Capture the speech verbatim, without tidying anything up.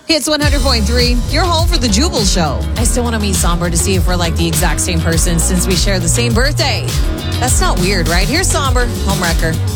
Hits one hundred point three, you're home for the Jubal Show. I still want to meet Somber to see if we're like the exact same person since we share the same birthday. That's not weird, right? Here's Somber, Homewrecker.